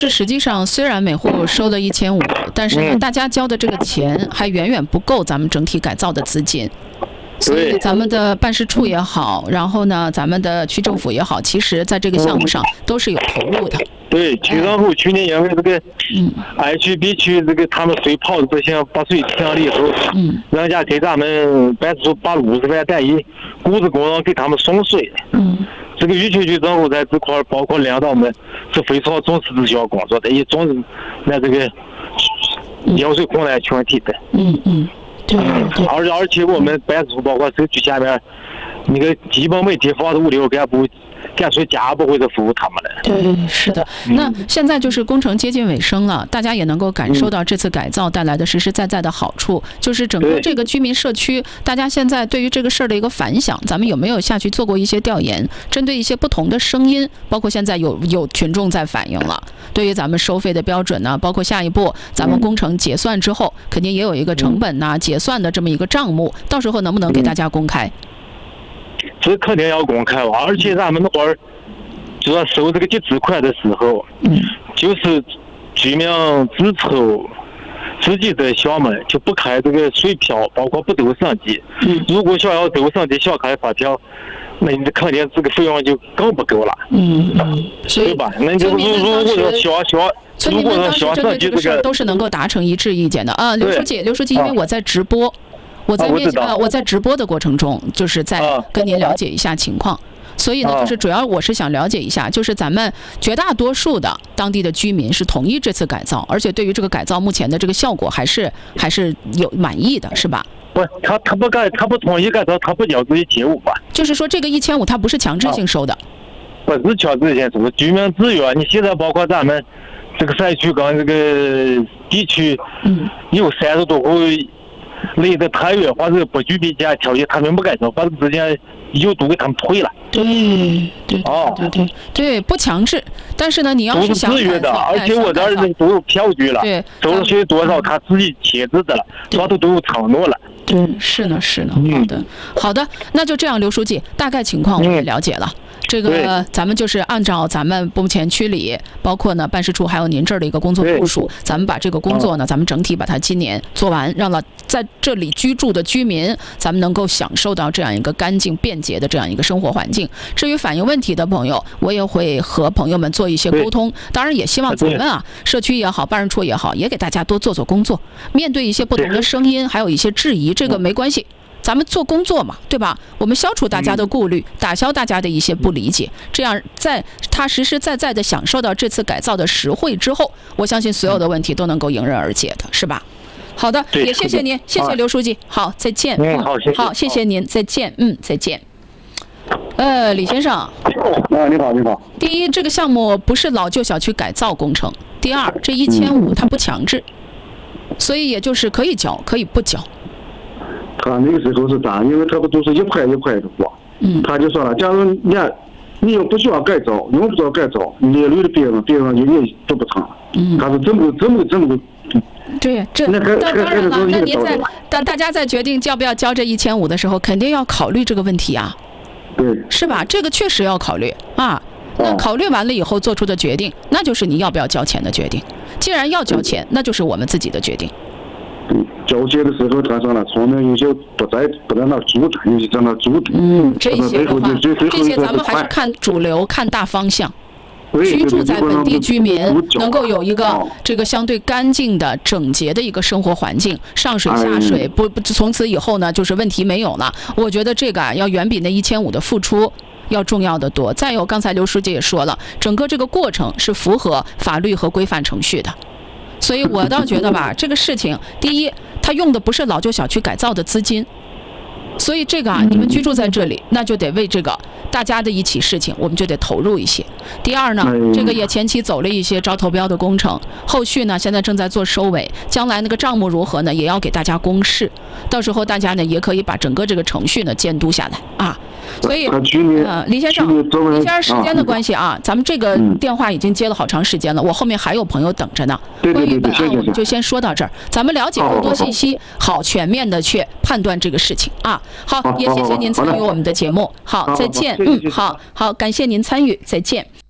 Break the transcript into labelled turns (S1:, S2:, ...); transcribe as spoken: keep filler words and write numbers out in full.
S1: 这实际上虽然每户收了一千五，但是呢，大家交的这个钱还远远不够咱们整体改造的资金。所以咱们的办事处也好，然后呢，咱们的区政府也好，其实在这个项目上都是有投入的。
S2: 对，区政府去年因为这个，嗯 ，A 区 B 区这个他们水泡的这些把水抢了以后，嗯，人家给咱们办事处把五十万等于雇职工人给他们送水。嗯。这个豫区区政府在这块包括领导们是非常重视这项工作的，也重视那这个饮水困难群体的。
S1: 嗯嗯，对对。
S2: 而而且我们办事处包括社区下面那个基本每天放的物流干部。干脆家不会的服务他们了。
S1: 对，是的。那现在就是工程接近尾声了，大家也能够感受到这次改造带来的实实在在的好处，就是整个这个居民社区，大家现在对于这个事儿的一个反响，咱们有没有下去做过一些调研？针对一些不同的声音，包括现在有有群众在反映了，对于咱们收费的标准呢，包括下一步咱们工程结算之后，肯定也有一个成本呐、结算的这么一个账目，到时候能不能给大家公开？
S2: 这肯定要公开了，而且咱们那会儿主要收这个集资款的时候，嗯，就是居民自筹自己的项目，就不开这个税票，包括不兜审计。嗯，如果想要兜审计，想开发票，那你肯定这个费用就更不够了。嗯嗯，对吧？那就如如果说想想，如果说想审计这个，
S1: 都是能够达成一致意见的啊。刘书记，刘书记，因为我在直播。我在面呃我在直播的过程中，就是在跟您了解一下情况，所以呢，就是主要我是想了解一下，就是咱们绝大多数的当地的居民是同意这次改造，而且对于这个改造目前的这个效果还是还是有满意的，是吧？
S2: 不，他他不改，他不同意改造，他不交这一千五吧？
S1: 就是说这个一千五，他不是强制性收的。
S2: 不是强制性收，居民自愿。你现在包括咱们这个社区跟这个地区，嗯，有三十多户。离得太远或者不具备这样条件，他们不改造，把这个资金又都给他们退了。
S1: 对对对对对对，不强制，但是呢，你要是想
S2: 自愿的，而且我这儿都有票据了，
S1: 对，
S2: 收税多少他自己签字的了，上头都有承诺了。
S1: 对，是呢是呢，好的好的，那就这样，刘书记，大概情况我也了解了。这个咱们就是按照咱们目前区里，包括呢办事处还有您这儿的一个工作部署，咱们把这个工作呢，咱们整体把它今年做完，让了在这里居住的居民，咱们能够享受到这样一个干净便捷的这样一个生活环境。至于反映问题的朋友，我也会和朋友们做一些沟通，当然也希望咱们啊，社区也好，办事处也好，也给大家多做做工作，面对一些不同的声音，还有一些质疑，这个没关系。咱们做工作嘛，对吧？我们消除大家的顾虑，打消大家的一些不理解，这样在他实实在在的享受到这次改造的实惠之后，我相信所有的问题都能够迎刃而解的，是吧？好的，也谢谢您，谢谢刘书记，好，再见。
S2: 嗯，好，谢谢。
S1: 好，谢谢您，再见。嗯，再见。呃，李先生。啊，
S3: 你好，你好。
S1: 第一，这个项目不是老旧小区改造工程；第二，这一千五它不强制，所以也就是可以交，可以不交。
S3: 他那个时候是咋？因为他不都是一块一块的货，嗯，他就说了，假如你你要不需要改造，用不着改造，列率的别人别人就也都不成了，嗯，他是这么这么这么。
S1: 对，这那当然了，那您在当大家在决定要不要交这一千五的时候，肯定要考虑这个问题啊，
S3: 对，
S1: 是吧？这个确实要考虑啊。那考虑完了以后做出的决定，那就是你要不要交钱的决定。既然要交钱，那就是我们自己的决定。
S3: 嗯，交接的时候，他说了，后面有些不在不在那住着，有些在那住着。
S1: 嗯，这些的话，这些咱们还是看主流，看大方向。居住在本地居民能够有一个这个相对干净的、整洁的一个生活环境，上水下水，不不，从此以后呢，就是问题没有了。我觉得这个啊，要远比那一千五的付出要重要的多。再有，刚才刘书记也说了，整个这个过程是符合法律和规范程序的。所以我倒觉得吧，这个事情，第一，他用的不是老旧小区改造的资金，所以这个啊，你们居住在这里，那就得为这个大家的一起事情，我们就得投入一些。第二呢，这个也前期走了一些招投标的工程，后续呢现在正在做收尾，将来那个账目如何呢，也要给大家公示，到时候大家呢也可以把整个这个程序呢监督下来啊。所以，呃，李先生，李先生，时间的关系啊，咱们这个电话已经接了好长时间了，我后面还有朋友等着呢。关于本案，我们就先说到这儿，咱们了解更多信息，好全面的去判断这个事情啊。好，也谢谢您参与我们的节目。好，再见。嗯，好好，感谢您参与，再见。